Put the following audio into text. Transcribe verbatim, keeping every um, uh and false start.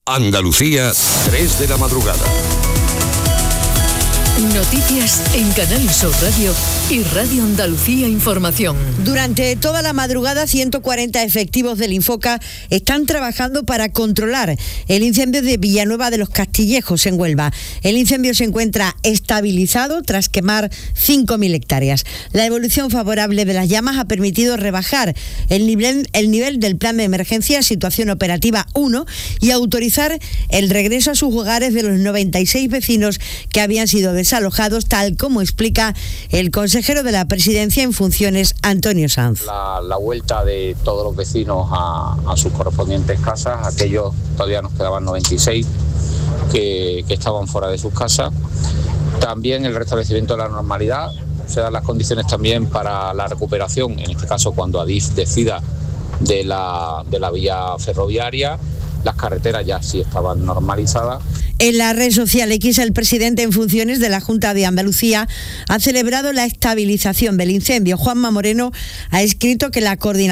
Andalucía, tres de la madrugada. Noticias en Canal Sur Radio y Radio Andalucía Información. Durante toda la madrugada, ciento cuarenta efectivos del Infoca están trabajando para controlar el incendio de Villanueva de los Castillejos, en Huelva. El incendio se encuentra estabilizado tras quemar cinco mil hectáreas. La evolución favorable de las llamas ha permitido rebajar el nivel, el nivel del plan de emergencia Situación Operativa uno y autorizar el regreso a sus hogares de los noventa y seis vecinos que habían sido desalojados, tal como explica el consejero de la Presidencia en funciones, Antonio Sanz. La, la vuelta de todos los vecinos a, a sus correspondientes casas, aquellos todavía nos quedaban noventa y seis que, que estaban fuera de sus casas. También el restablecimiento de la normalidad, se dan las condiciones también para la recuperación, en este caso cuando Adif decida de la, de la vía ferroviaria. Las carreteras ya sí estaban normalizadas. En la red social X, el presidente en funciones de la Junta de Andalucía ha celebrado la estabilización del incendio. Juanma Moreno ha escrito que la coordinación